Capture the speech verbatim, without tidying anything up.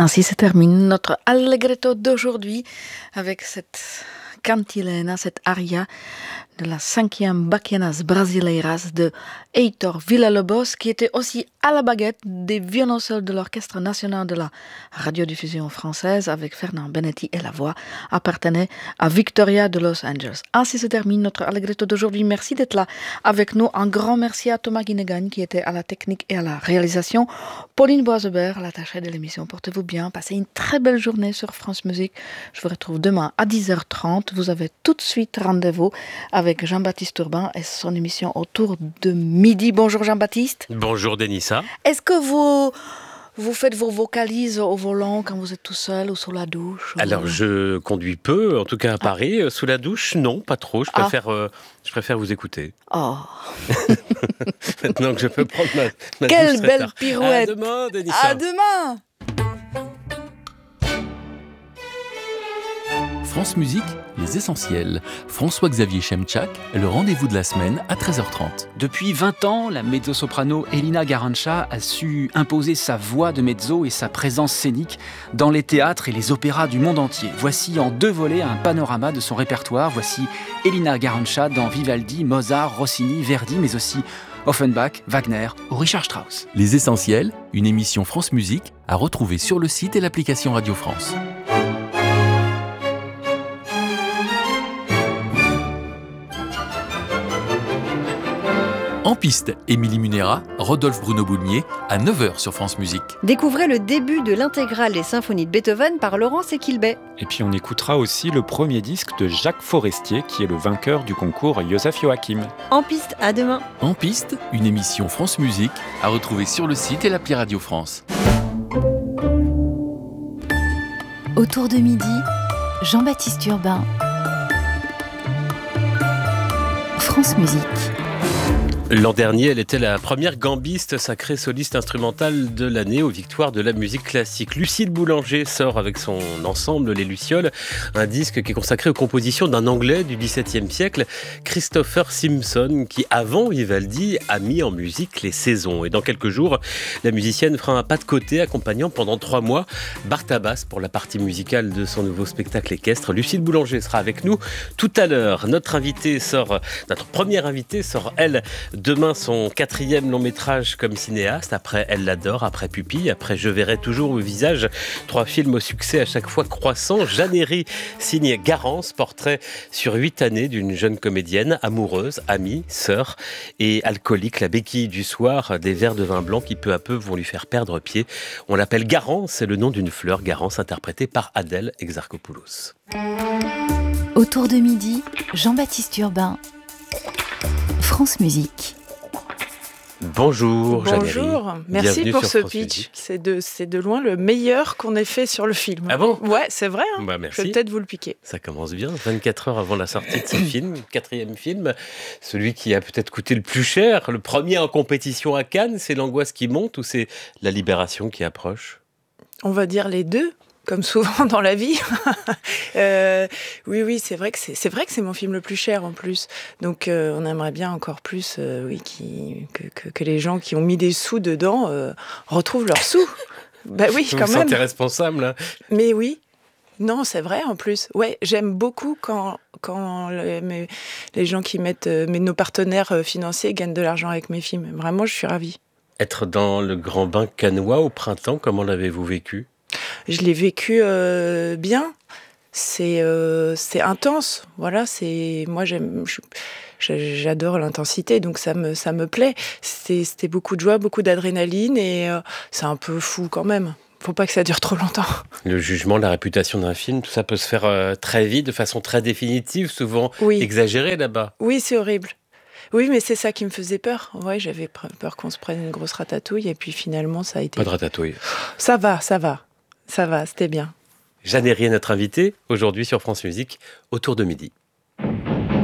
Ainsi se termine notre Allegretto d'aujourd'hui avec cette cantilena, cette aria de la cinquième Bachianas Brasileiras de Heitor Villa-Lobos, qui était aussi à la baguette des violoncelles de l'Orchestre national de la radiodiffusion française avec Fernand Benetti, et la voix appartenait à Victoria de Los Angeles. Ainsi se termine notre Allegretto d'aujourd'hui. Merci d'être là avec nous. Un grand merci à Thomas Guinegagne qui était à la technique et à la réalisation. Pauline Boisebert, l'attachée de l'émission. Portez-vous bien. Passez une très belle journée sur France Musique. Je vous retrouve demain à dix heures trente. Vous avez tout de suite rendez-vous avec Jean-Baptiste Urbain et son émission autour de midi. Bonjour Jean-Baptiste. Bonjour Denissa. Est-ce que vous, vous faites vos vocalises au volant quand vous êtes tout seul ou sous la douche ou... Alors je conduis peu, en tout cas à Paris. Ah. Sous la douche, non, pas trop. Je préfère, ah. euh, je préfère vous écouter. Oh. Maintenant que je peux prendre ma, ma Quelle douche belle tard. pirouette. À demain Denissa. À demain. France Musique, les essentiels. François-Xavier Chemchak, le rendez-vous de la semaine à treize heures trente. Depuis vingt ans, la mezzo-soprano Elina Garanca a su imposer sa voix de mezzo et sa présence scénique dans les théâtres et les opéras du monde entier. Voici en deux volets un panorama de son répertoire. Voici Elina Garanca dans Vivaldi, Mozart, Rossini, Verdi, mais aussi Offenbach, Wagner ou Richard Strauss. Les essentiels, une émission France Musique à retrouver sur le site et l'application Radio France. En piste, Émilie Munera, Rodolphe Bruno Boulnier, à neuf heures sur France Musique. Découvrez le début de l'intégrale des symphonies de Beethoven par Laurence Equilbet. Et puis on écoutera aussi le premier disque de Jacques Forestier, qui est le vainqueur du concours Joseph Joachim. En piste, à demain. En piste, une émission France Musique à retrouver sur le site et l'appli Radio France. Autour de midi, Jean-Baptiste Urbain. France Musique. L'an dernier, elle était la première gambiste sacrée soliste instrumentale de l'année aux victoires de la musique classique. Lucille Boulanger sort avec son ensemble Les Lucioles, un disque qui est consacré aux compositions d'un Anglais du dix-septième siècle, Christopher Simpson, qui avant Vivaldi a mis en musique les saisons. Et dans quelques jours, la musicienne fera un pas de côté, accompagnant pendant trois mois Bartabas pour la partie musicale de son nouveau spectacle équestre. Lucille Boulanger sera avec nous tout à l'heure. Notre invitée sort, notre première invitée sort, elle, demain, son quatrième long métrage comme cinéaste, après Elle l'adore, après Pupille, après Je verrai toujours le visage. Trois films au succès à chaque fois croissant. Jeanne Herry signe Garance, portrait sur huit années d'une jeune comédienne, amoureuse, amie, sœur et alcoolique. La béquille du soir, des verres de vin blanc qui peu à peu vont lui faire perdre pied. On l'appelle Garance, c'est le nom d'une fleur. Garance interprétée par Adèle Exarchopoulos. Autour de midi, Jean-Baptiste Urbain. France Musique. Bonjour, Jeanne Bonjour, merci Bienvenue pour ce France pitch. Musique. C'est de, c'est de loin le meilleur qu'on ait fait sur le film. Ah bon ? Ouais, c'est vrai. Hein. Bah merci. Je vais peut-être vous le piquer. Ça commence bien, vingt-quatre heures avant la sortie de ce film, quatrième film, celui qui a peut-être coûté le plus cher, le premier en compétition à Cannes. C'est l'angoisse qui monte ou c'est la libération qui approche ? On va dire les deux. Comme souvent dans la vie. euh, oui, oui, c'est vrai que c'est, c'est vrai que c'est mon film le plus cher en plus. Donc, euh, on aimerait bien encore plus, euh, oui, qui, que, que, que les gens qui ont mis des sous dedans euh, retrouvent leurs sous. Bah oui, Vous quand vous même. sentez responsable, hein ? Mais oui. Non, c'est vrai en plus. Ouais, j'aime beaucoup quand quand les, mes, les gens qui mettent, euh, mais nos partenaires financiers gagnent de l'argent avec mes films. Vraiment, je suis ravie. Être dans le grand bain cannois au printemps, comment l'avez-vous vécu ? Je l'ai vécu euh, bien. C'est euh, c'est intense. Voilà, c'est moi j'aime je, j'adore l'intensité, donc ça me ça me plaît. C'était c'était beaucoup de joie, beaucoup d'adrénaline et euh, c'est un peu fou quand même. Faut pas que ça dure trop longtemps. Le jugement, la réputation d'un film, tout ça peut se faire euh, très vite, de façon très définitive, souvent oui. exagérée là-bas. Oui, c'est horrible. Oui, mais c'est ça qui me faisait peur. Ouais, j'avais peur qu'on se prenne une grosse ratatouille et puis finalement ça a été. Pas de ratatouille. Ça va, ça va. Ça va, c'était bien. Jeanne Herry est notre invitée aujourd'hui sur France Musique, autour de midi.